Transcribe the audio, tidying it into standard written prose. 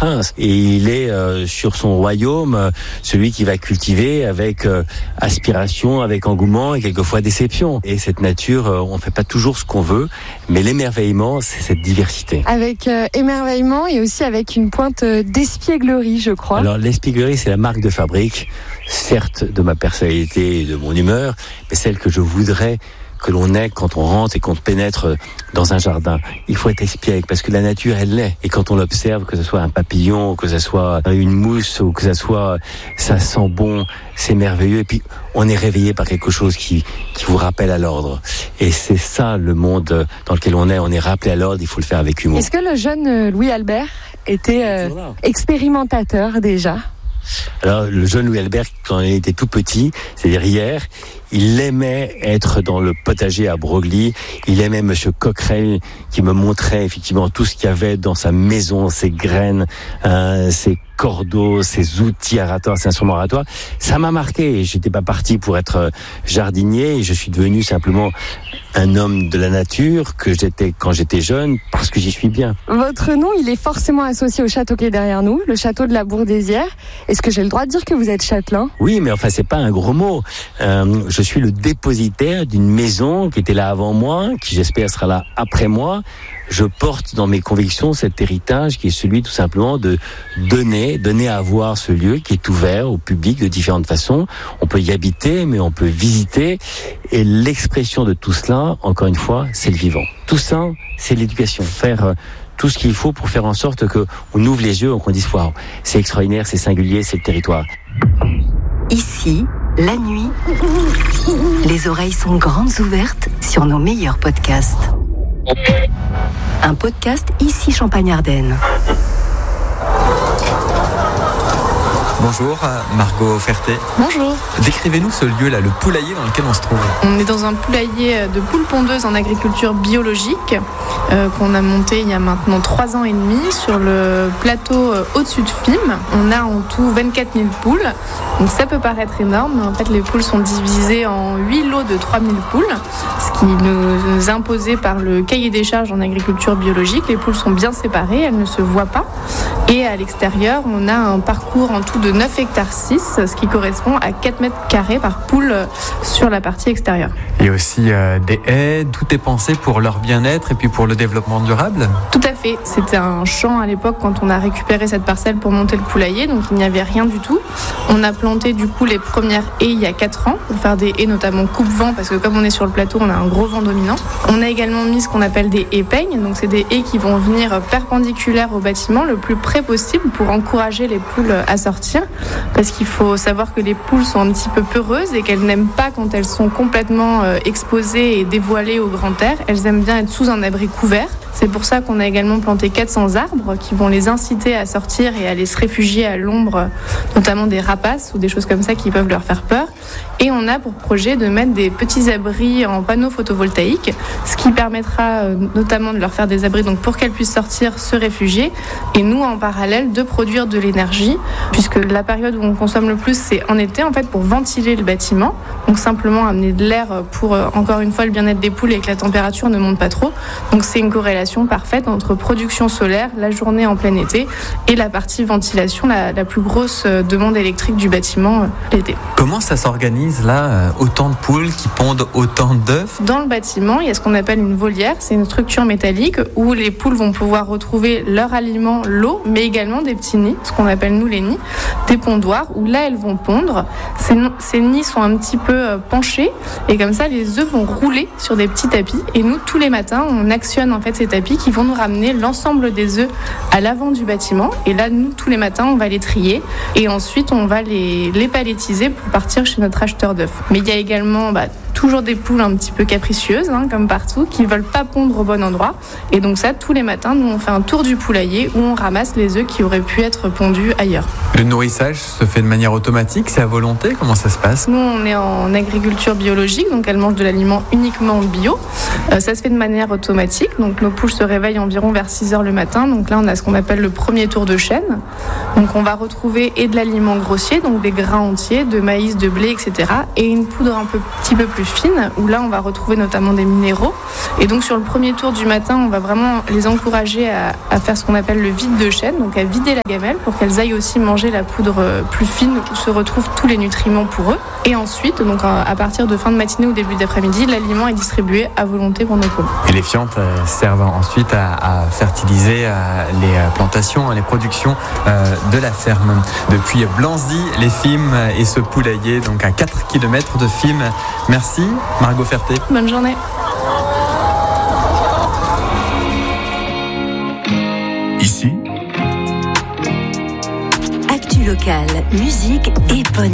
prince. Et il est sur son royaume celui qui va cultiver avec aspiration, avec engouement et quelquefois déception. Et cette nature, on fait pas toujours ce qu'on veut, mais l'émerveillement, c'est cette diversité. Avec émerveillement et aussi avec une pointe d'espièglerie, je crois. Alors l'espièglerie, c'est la marque de fabrique, certes de ma personnalité et de mon humeur, mais celle que je voudrais que l'on ait quand on rentre et qu'on pénètre dans un jardin. Il faut être espiègle parce que la nature, elle l'est. Et quand on l'observe, que ce soit un papillon, que ce soit une mousse, ou que ce soit, ça sent bon, c'est merveilleux. Et puis, on est réveillé par quelque chose qui vous rappelle à l'ordre. Et c'est ça, le monde dans lequel on est rappelé à l'ordre, il faut le faire avec humour. Est-ce que le jeune Louis Albert était expérimentateur déjà ? Alors, le jeune Louis Albert, quand il était tout petit, c'est-à-dire hier, il aimait être dans le potager à Broglie. Il aimait Monsieur Coquerel qui me montrait effectivement tout ce qu'il y avait dans sa maison, ses graines, ses cordeaux, ses outils aratoires, ses instruments aratoires. Ça m'a marqué. J'étais pas parti pour être jardinier. Je suis devenu simplement un homme de la nature que j'étais quand j'étais jeune parce que j'y suis bien. Votre nom, il est forcément associé au château qui est derrière nous, le château de la Bourdésière. Est-ce que j'ai le droit de dire que vous êtes châtelain ? Oui, mais enfin, c'est pas un gros mot. Je suis le dépositaire d'une maison qui était là avant moi, qui j'espère sera là après moi. Je porte dans mes convictions cet héritage qui est celui tout simplement de donner à voir ce lieu qui est ouvert au public de différentes façons. On peut y habiter, mais on peut visiter. Et l'expression de tout cela, encore une fois, c'est le vivant. Tout ça, c'est l'éducation. Faire tout ce qu'il faut pour faire en sorte qu'on ouvre les yeux et qu'on dise « Waouh, c'est extraordinaire, c'est singulier, c'est le territoire ». Ici, la nuit, les oreilles sont grandes ouvertes sur nos meilleurs podcasts. Un podcast Ici Champagne-Ardenne. Bonjour, Margot Ferté. Bonjour. Décrivez-nous ce lieu-là, le poulailler dans lequel on se trouve. On est dans un poulailler de poules pondeuses en agriculture biologique qu'on a monté il y a maintenant 3 ans et demi sur le plateau au-dessus de Fismes. On a en tout 24 000 poules. Donc ça peut paraître énorme, mais en fait les poules sont divisées en 8 lots de 3 000 poules, ce qui nous est imposé par le cahier des charges en agriculture biologique. Les poules sont bien séparées, elles ne se voient pas. Et à l'extérieur, on a un parcours en tout de 9 hectares 6, ce qui correspond à 4 mètres carrés par poule sur la partie extérieure. Il y a aussi des haies, tout est pensé pour leur bien-être et puis pour le développement durable. Tout à fait, c'était un champ à l'époque quand on a récupéré cette parcelle pour monter le poulailler, donc il n'y avait rien du tout. On a planté du coup les premières haies il y a 4 ans pour faire des haies notamment coupe-vent, parce que comme on est sur le plateau, on a un gros vent dominant. On a également mis ce qu'on appelle des haies peignes, donc c'est des haies qui vont venir perpendiculaires au bâtiment le plus près possible pour encourager les poules à sortir, parce qu'il faut savoir que les poules sont un petit peu peureuses et qu'elles n'aiment pas quand elles sont complètement exposées et dévoilées au grand air. Elles aiment bien être sous un abri couvert. C'est pour ça qu'on a également planté 400 arbres qui vont les inciter à sortir et à aller se réfugier à l'ombre, notamment des rapaces ou des choses comme ça qui peuvent leur faire peur. Et on a pour projet de mettre des petits abris en panneaux photovoltaïques, ce qui permettra notamment de leur faire des abris donc pour qu'elles puissent sortir, se réfugier, et nous en parallèle de produire de l'énergie, puisque la période où on consomme le plus c'est en été en fait pour ventiler le bâtiment, donc simplement amener de l'air pour encore une fois le bien-être des poules et que la température ne monte pas trop. Donc c'est une corrélation parfaite entre production solaire, la journée en plein été, et la partie ventilation, la plus grosse demande électrique du bâtiment l'été. Comment ça s'organise là, autant de poules qui pondent autant d'œufs ? Dans le bâtiment, il y a ce qu'on appelle une volière, c'est une structure métallique où les poules vont pouvoir retrouver leur aliment, l'eau, mais également des petits nids, ce qu'on appelle nous les nids, des pondoirs où là elles vont pondre. Ces nids sont un petit peu penchés et comme ça les œufs vont rouler sur des petits tapis, et nous tous les matins on actionne en fait ces tapis qui vont nous ramener l'ensemble des œufs à l'avant du bâtiment, et là nous tous les matins on va les trier et ensuite on va les palettiser pour partir chez notre acheteur d'œufs. Mais il y a également toujours des poules un petit peu capricieuses, comme partout, qui ne veulent pas pondre au bon endroit. Et donc ça, tous les matins, nous on fait un tour du poulailler où on ramasse les œufs qui auraient pu être pondus ailleurs. Le nourrissage se fait de manière automatique, c'est à volonté, comment ça se passe ? Nous on est en agriculture biologique, donc elles mangent de l'aliment uniquement bio. Ça se fait de manière automatique, donc nos poules se réveillent environ vers 6h le matin. Donc là on a ce qu'on appelle le premier tour de chaîne. Donc on va retrouver et de l'aliment grossier, donc des grains entiers, de maïs, de blé, etc. Et une poudre petit peu plus fine, où là on va retrouver notamment des minéraux. Et donc sur le premier tour du matin, on va vraiment les encourager à faire ce qu'on appelle le vide de chêne, donc à vider la gamelle pour qu'elles aillent aussi manger la poudre plus fine où se retrouvent tous les nutriments pour eux. Et ensuite, donc à partir de fin de matinée ou début d'après-midi, l'aliment est distribué à volonté pour nos poules. Et les fientes servent ensuite à fertiliser les plantations, les productions de la ferme. Depuis Blanzy, les Fimes et ce poulailler, donc à 4 km de Fimes. Merci Margot Ferté. Bonne journée. Ici, actu locale, musique et bonne